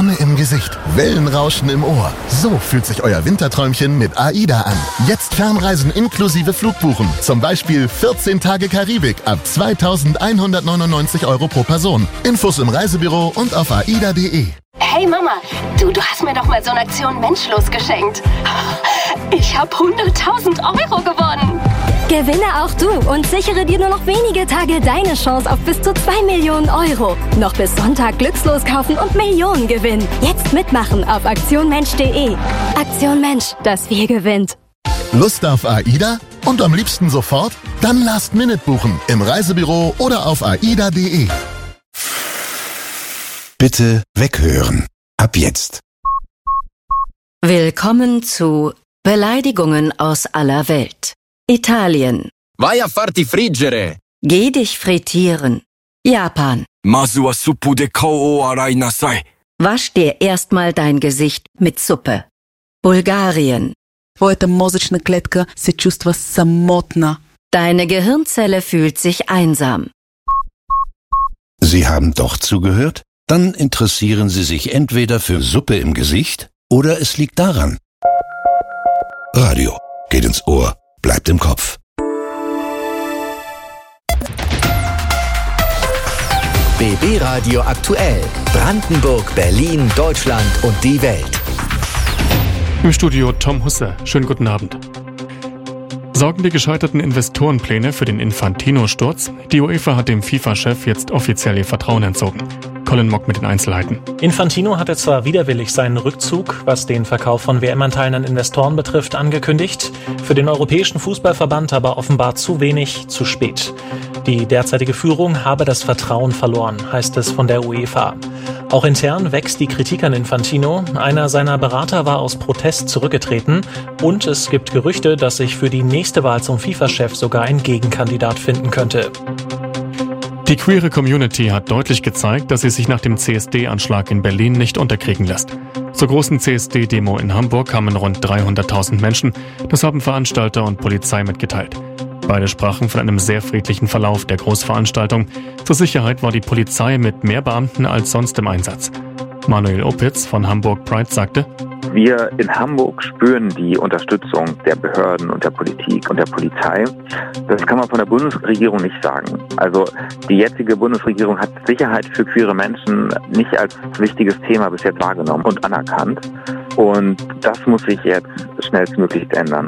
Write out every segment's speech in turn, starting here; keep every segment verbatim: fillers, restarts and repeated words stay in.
Sonne im Gesicht, Wellenrauschen im Ohr. So fühlt sich euer Winterträumchen mit AIDA an. Jetzt Fernreisen inklusive Flugbuchen. Zum Beispiel vierzehn Tage Karibik ab zweitausendeinhundertneunundneunzig Euro pro Person. Infos im Reisebüro und auf aida punkt de. Hey Mama, du, du hast mir doch mal so eine Aktion Menschlos geschenkt. Ich habe hunderttausend Euro gewonnen. Gewinne auch du und sichere dir nur noch wenige Tage deine Chance auf bis zu zwei Millionen Euro. Noch bis Sonntag glückslos kaufen und Millionen gewinnen. Jetzt mitmachen auf aktion mensch punkt de. Aktion Mensch, das wir gewinnt. Lust auf AIDA? Und am liebsten sofort? Dann Last Minute buchen im Reisebüro oder auf aida punkt de. Bitte weghören. Ab jetzt. Willkommen zu Beleidigungen aus aller Welt. Italien. Vai a farti friggere. Geh dich frittieren. Japan. Masu wa suppu de kou o arai nasai. Wasch dir erstmal dein Gesicht mit Suppe. Bulgarien. Твоята мозъчна клетка се чувства самотна. Deine Gehirnzelle fühlt sich einsam. Sie haben doch zugehört? Dann interessieren Sie sich entweder für Suppe im Gesicht oder es liegt daran. Radio geht ins Ohr, bleibt im Kopf. B B Radio aktuell. Brandenburg, Berlin, Deutschland und die Welt. Im Studio Tom Husse. Schönen guten Abend. Sorgen die gescheiterten Investorenpläne für den Infantino-Sturz? Die UEFA hat dem FIFA-Chef jetzt offiziell ihr Vertrauen entzogen. Colin Mock mit den Einzelheiten. Infantino hatte zwar widerwillig seinen Rückzug, was den Verkauf von W M-Anteilen an Investoren betrifft, angekündigt, für den Europäischen Fußballverband aber offenbar zu wenig, zu spät. Die derzeitige Führung habe das Vertrauen verloren, heißt es von der UEFA. Auch intern wächst die Kritik an Infantino. Einer seiner Berater war aus Protest zurückgetreten und es gibt Gerüchte, dass sich für die nächste Wahl zum FIFA-Chef sogar ein Gegenkandidat finden könnte. Die queere Community hat deutlich gezeigt, dass sie sich nach dem C S D-Anschlag in Berlin nicht unterkriegen lässt. Zur großen C S D-Demo in Hamburg kamen rund dreihunderttausend Menschen. Das haben Veranstalter und Polizei mitgeteilt. Beide sprachen von einem sehr friedlichen Verlauf der Großveranstaltung. Zur Sicherheit war die Polizei mit mehr Beamten als sonst im Einsatz. Manuel Opitz von Hamburg Pride sagte: Wir in Hamburg spüren die Unterstützung der Behörden und der Politik und der Polizei. Das kann man von der Bundesregierung nicht sagen. Also die jetzige Bundesregierung hat Sicherheit für queere Menschen nicht als wichtiges Thema bis jetzt wahrgenommen und anerkannt. Und das muss sich jetzt schnellstmöglich ändern.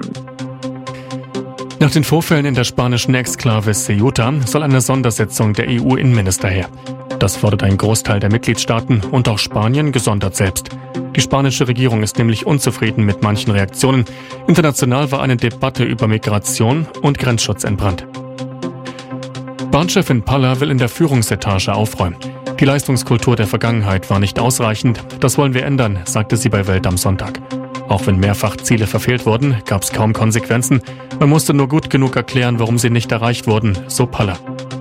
Nach den Vorfällen in der spanischen Exklave Ceuta soll eine Sondersitzung der E U-Innenminister her. Das fordert ein Großteil der Mitgliedstaaten und auch Spanien gesondert selbst. Die spanische Regierung ist nämlich unzufrieden mit manchen Reaktionen. International war eine Debatte über Migration und Grenzschutz entbrannt. Bahnchefin Palla will in der Führungsetage aufräumen. Die Leistungskultur der Vergangenheit war nicht ausreichend. Das wollen wir ändern, sagte sie bei Welt am Sonntag. Auch wenn mehrfach Ziele verfehlt wurden, gab es kaum Konsequenzen. Man musste nur gut genug erklären, warum sie nicht erreicht wurden, so Palla.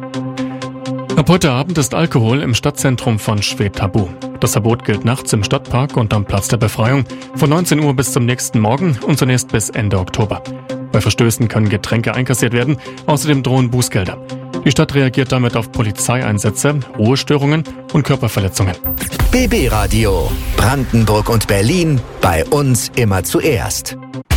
Ab heute Abend ist Alkohol im Stadtzentrum von Schwedt tabu. Das Verbot gilt nachts im Stadtpark und am Platz der Befreiung von neunzehn Uhr bis zum nächsten Morgen und zunächst bis Ende Oktober. Bei Verstößen können Getränke einkassiert werden, außerdem drohen Bußgelder. Die Stadt reagiert damit auf Polizeieinsätze, Ruhestörungen und Körperverletzungen. B B Radio. Brandenburg und Berlin. Bei uns immer zuerst.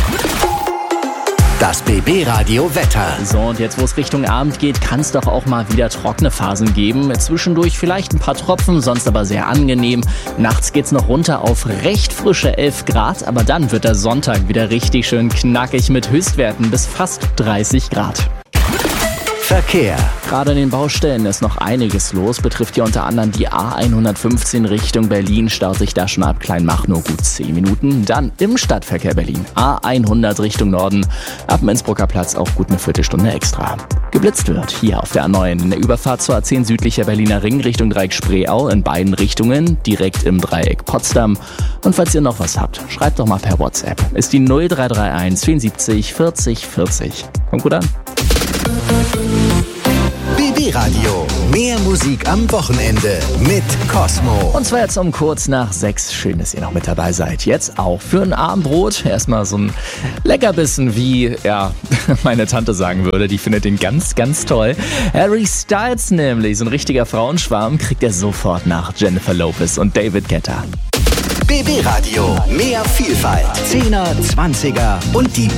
Das B B Radio Wetter. So, und jetzt, wo es Richtung Abend geht, kann es doch auch mal wieder trockene Phasen geben. Zwischendurch vielleicht ein paar Tropfen, sonst aber sehr angenehm. Nachts geht's noch runter auf recht frische elf Grad, aber dann wird der Sonntag wieder richtig schön knackig mit Höchstwerten bis fast dreißig Grad. Verkehr. Gerade an den Baustellen ist noch einiges los, betrifft hier unter anderem die A hundertfünfzehn Richtung Berlin, staut sich da schon ab Kleinmach nur gut zehn Minuten. Dann im Stadtverkehr Berlin, A hundert Richtung Norden, ab dem Innsbrucker Platz auch gut eine Viertelstunde extra. Geblitzt wird hier auf der A neun in der Überfahrt zur A zehn südlicher Berliner Ring Richtung Dreieck Spreeau in beiden Richtungen, direkt im Dreieck Potsdam. Und falls ihr noch was habt, schreibt doch mal per WhatsApp. Ist die null drei drei eins vierundsiebzig vierzig vierzig. Kommt gut an. B B Radio. Mehr Musik am Wochenende mit Cosmo. Und zwar jetzt um kurz nach sechs. Schön, dass ihr noch mit dabei seid. Jetzt auch für ein Abendbrot. Erstmal so ein Leckerbissen, wie ja meine Tante sagen würde. Die findet den ganz, ganz toll. Harry Styles nämlich, so ein richtiger Frauenschwarm, kriegt er sofort nach Jennifer Lopez und David Guetta. B B Radio. Mehr Vielfalt. Zehner, Zwanziger und die